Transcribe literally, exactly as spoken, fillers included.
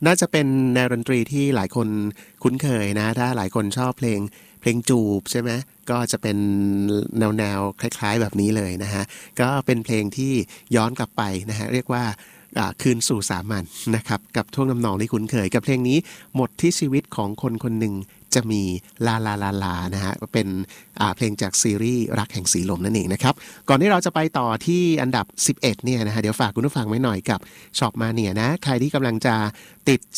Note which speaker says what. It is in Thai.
Speaker 1: น่าจะเป็นแนวดนตรีที่หลายคนคุ้นเคยนะถ้าหลายคนชอบเพลงเพลงจูบใช่ไหมก็จะเป็นแนวแนวคล้ายๆแบบนี้เลยนะฮะก็เป็นเพลงที่ย้อนกลับไปนะฮะเรียกว่าคืนสู่สามัญนะครับกับท่วงทำนองที่คุ้นเคยกับเพลงนี้หมดที่ชีวิตของคนคนหนึ่งจะมีลาลาลาลานะฮะเป็นเพลงจากซีรีส์รักแห่งสีลมนั่นเองนะครับก่อนที่เราจะไปต่อที่อันดับสิบเอ็ดเนี่ยนะฮะเดี๋ยวฝากคุณผู้ฟังไว้หน่อยกับช็อปมาเนียนะใครที่กำลังจะติด